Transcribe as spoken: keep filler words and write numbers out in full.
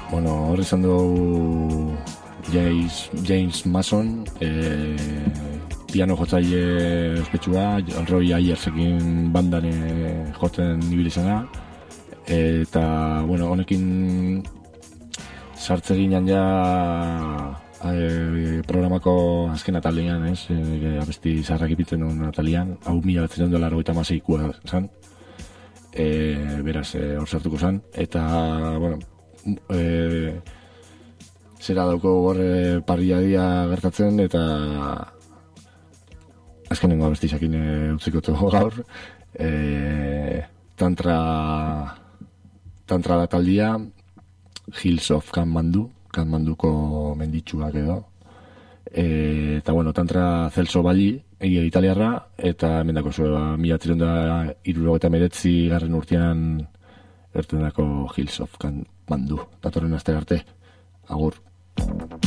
Bueno, hor izan du James, James Mason, e, piano jotzaile ospetsua, Roy Ayersekin bandan e, jotzen ibili zena, eta, bueno, honekin sartze ginen ja e, programako azken atalian, ez? E, abesti zaharrak ipitzen duen atalian, hau mila batzen duen largoita maseikua zan, e, beraz, hor e, sartuko zan, eta, bueno, e, zera dauko hor e, parriadia gertatzen, eta azkenengo abestizakin e, utziko dugu gaur, e, tantra tantra da taldia, Hills of Kathmandu, Kathmanduko menditsuak edo, e, eta bueno, tantra Celso Balli, egia italiarra, eta mendako zua, mila tiruen da irurogeita meretzi garren urtean ertendako Hills of Kathmandu. Datorren aste arte, agur.